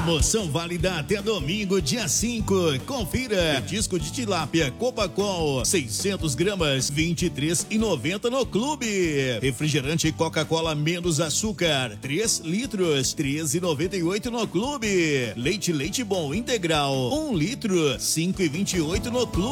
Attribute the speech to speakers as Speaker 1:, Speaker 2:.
Speaker 1: Promoção válida até domingo, dia 5. Confira. Disco de tilápia Copacol, 600 gramas, 23,90 no clube. Refrigerante Coca-Cola menos açúcar, 3 litros, 13,98 no clube. Leite Bom integral, 1 litro, 5,28 no clube.